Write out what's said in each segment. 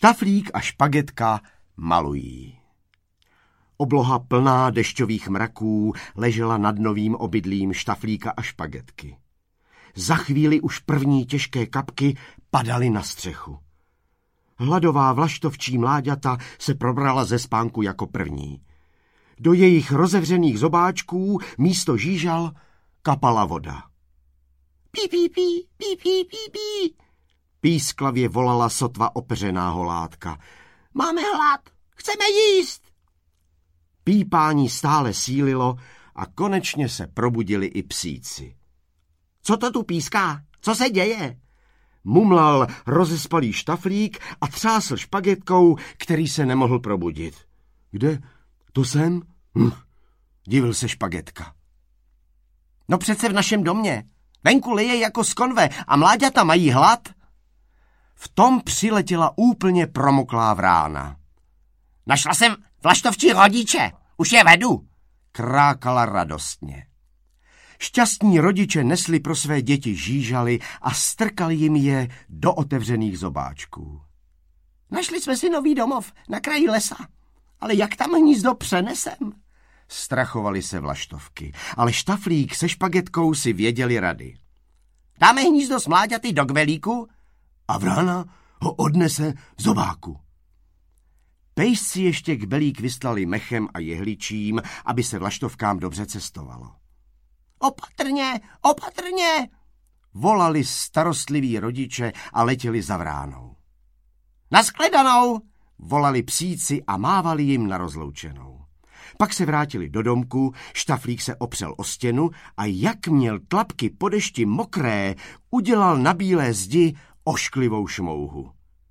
Štaflík a Špagetka malují. Obloha plná dešťových mraků ležela nad novým obydlím Štaflíka a Špagetky. Za chvíli už první těžké kapky padaly na střechu. Hladová vlaštovčí mláďata se probrala ze spánku jako první. Do jejich rozevřených zobáčků místo žížal kapala voda. Pí, pí, pí, pí, pí, pí, pí. Písklavě volala sotva opeřená holátka. Máme hlad, chceme jíst. Pípání stále sílilo a konečně se probudili i psíci. Co to tu píská? Co se děje? Mumlal rozespalý Štaflík a třásl Špagetkou, který se nemohl probudit. Kde? To jsem? Divil se Špagetka. No přece v našem domě. Venku lije jako z konve a mláďata mají hlad. V tom přiletěla úplně promoklá vrána. Našla jsem vlaštovčí rodiče, už je vedu, krákala radostně. Šťastní rodiče nesli pro své děti žížaly a strkali jim je do otevřených zobáčků. Našli jsme si nový domov na kraji lesa, ale jak tam hnízdo přenesem? Strachovali se vlaštovky, ale Štaflík se Špagetkou si věděli rady. Dáme hnízdo s mláďaty do kvelíku a vrána ho odnese v zobáku. Pejsci ještě kbelík vystlali mechem a jehličím, aby se vlaštovkám dobře cestovalo. Opatrně, opatrně, volali starostliví rodiče a letěli za vránou. Naschledanou, volali psíci a mávali jim na rozloučenou. Pak se vrátili do domku, Štaflík se opřel o stěnu a jak měl tlapky po dešti mokré, udělal na bílé zdi ošklivou šmouhu.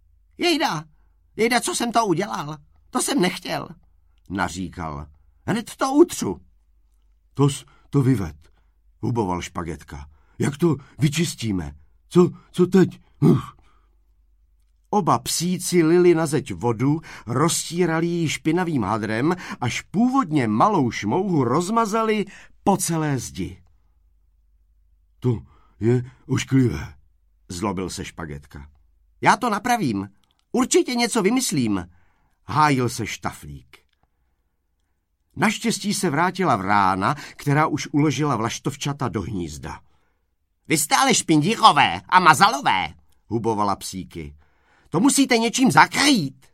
Jejda, co jsem to udělal? To jsem nechtěl, naříkal. Hned to utřu. To vyved, huboval Špagetka. Jak to vyčistíme? Co teď? Oba psíci lili na zeď vodu, roztírali ji špinavým hadrem, až původně malou šmouhu rozmazali po celé zdi. To je ošklivé, zlobil se Špagetka. Já to napravím, určitě něco vymyslím, hájil se Štaflík. Naštěstí se vrátila vrána, která už uložila vlaštovčata do hnízda. Vy jste ale špindíkové a mazalové, hubovala psíky. To musíte něčím zakrýt.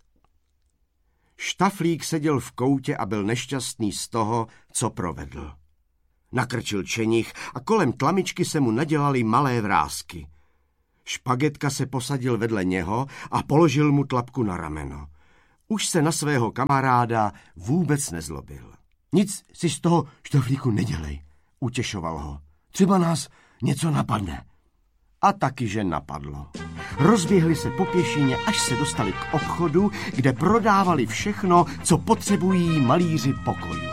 Štaflík seděl v koutě a byl nešťastný z toho, co provedl. Nakrčil čenich a kolem tlamičky se mu nadělaly malé vrásky. Špagetka se posadil vedle něho a položil mu tlapku na rameno. Už se na svého kamaráda vůbec nezlobil. Nic si z toho, Štaflíku, nedělej, utěšoval ho. Třeba nás něco napadne. A taky, že napadlo. Rozběhli se po pěšině, až se dostali k obchodu, kde prodávali všechno, co potřebují malíři pokojů.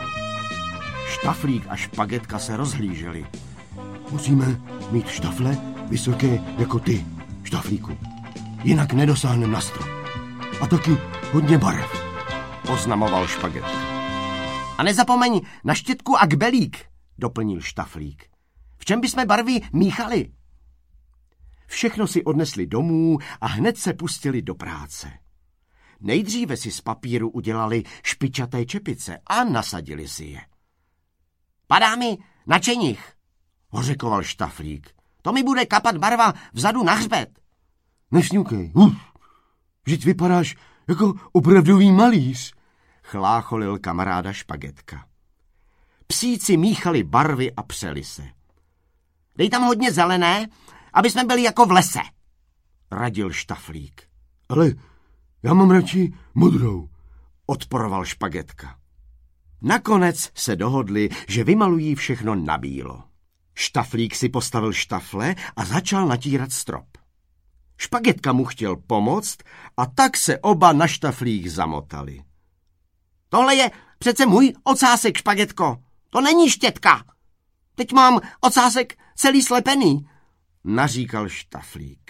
Štaflík a Špagetka se rozhlíželi. Musíme mít štafle vysoké jako ty, Štaflíku. Jinak nedosáhneme na strop. A taky hodně barev, oznamoval Špagetka. A nezapomeň na štětku a kbelík, doplnil Štaflík. V čem bychom barvy míchali? Všechno si odnesli domů a hned se pustili do práce. Nejdříve si z papíru udělali špičaté čepice a nasadili si je. Padá mi na čenich, hořekoval Štaflík. To mi bude kapat barva vzadu na hřbet. Nešňukej, vždyť vypadáš jako opravdový malíř, chlácholil kamaráda Špagetka. Psíci míchali barvy a přeli se. Dej tam hodně zelené, aby jsme byli jako v lese, radil Štaflík. Ale já mám radši modrou, odporoval Špagetka. Nakonec se dohodli, že vymalují všechno na bílo. Štaflík si postavil štafle a začal natírat strop. Špagetka mu chtěl pomoct a tak se oba na Štaflík zamotali. Tohle je přece můj ocásek, Špagetko, to není štětka. Teď mám ocásek celý slepený, naříkal Štaflík.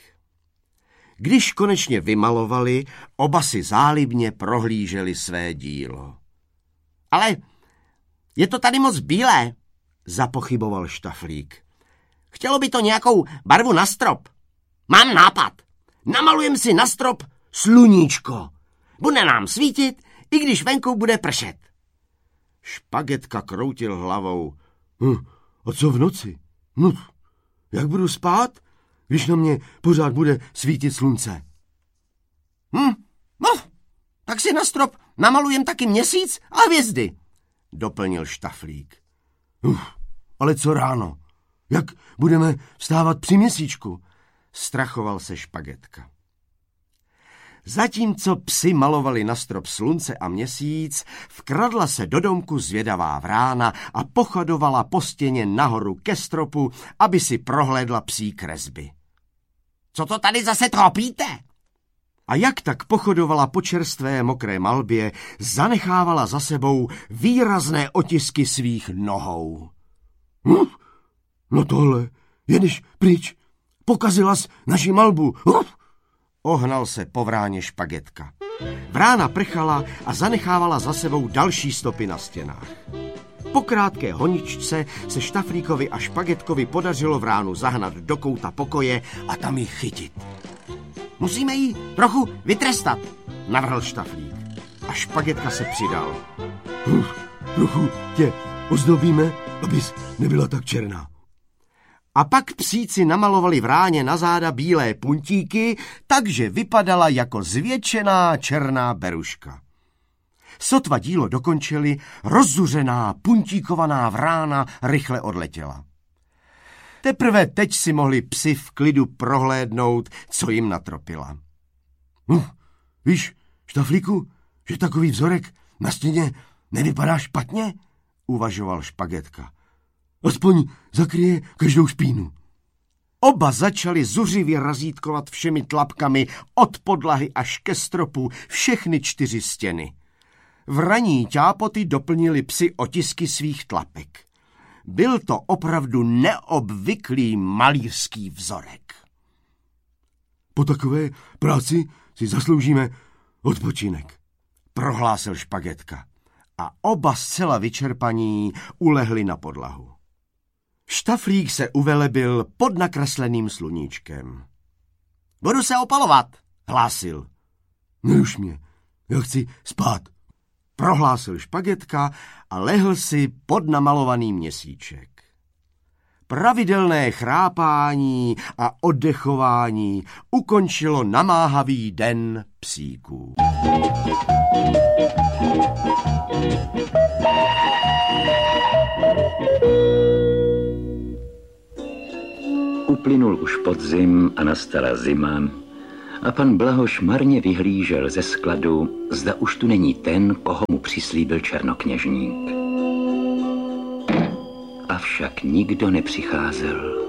Když konečně vymalovali, oba si zálibně prohlíželi své dílo. Ale je to tady moc bílé, zapochyboval Štaflík. Chtělo by to nějakou barvu na strop. Mám nápad. Namalujem si na strop sluníčko. Bude nám svítit, i když venku bude pršet. Špagetka kroutil hlavou. A co v noci? No, jak budu spát, když na mě pořád bude svítit slunce? Tak si na strop namalujem taky měsíc a hvězdy, doplnil Štaflík. Ale co ráno? Jak budeme vstávat při měsíčku? Strachoval se Špagetka. Zatímco psi malovali na strop slunce a měsíc, vkradla se do domku zvědavá vrána a pochodovala po stěně nahoru ke stropu, aby si prohlédla psí kresby. Co to tady zase tropíte? A jak tak pochodovala po čerstvé mokré malbě, zanechávala za sebou výrazné otisky svých nohou. No tohle, jedeš pryč, pokazila jsi naši malbu. Ohnal se po vráně Špagetka. Vrána prchala a zanechávala za sebou další stopy na stěnách. Po krátké honičce se Štaflíkovi a Špagetkovi podařilo vránu zahnat do kouta pokoje a tam ji chytit. Musíme ji trochu vytrestat, navrhl Štaflík. A Špagetka se přidal. Trochu tě ozdobíme, abys nebyla tak černá. A pak psíci namalovali vráně na záda bílé puntíky, takže vypadala jako zvětšená černá beruška. Sotva dílo dokončili, rozzuřená puntíkovaná vrána rychle odletěla. Teprve teď si mohli psi v klidu prohlédnout, co jim natropila. Víš, Štaflíku, že takový vzorek na stěně nevypadá špatně? Uvažoval Špagetka. Aspoň zakryje každou špínu. Oba začali zuřivě razítkovat všemi tlapkami od podlahy až ke stropu všechny 4 stěny. Vraní ťápoty doplnili psi otisky svých tlapek. Byl to opravdu neobvyklý malířský vzorek. Po takové práci si zasloužíme odpočinek, prohlásil Špagetka. A oba zcela vyčerpaní ulehli na podlahu. Štaflík se uvelebil pod nakresleným sluníčkem. Budu se opalovat, hlásil. Neruš mě, já chci spát, prohlásil Špagetka a lehl si pod namalovaný měsíček. Pravidelné chrápání a oddechování ukončilo namáhavý den psíků. Uplynul už podzim a nastala zima a pan Blahoš marně vyhlížel ze skladu, zda už tu není ten, koho mu přislíbil černokněžník. Avšak nikdo nepřicházel.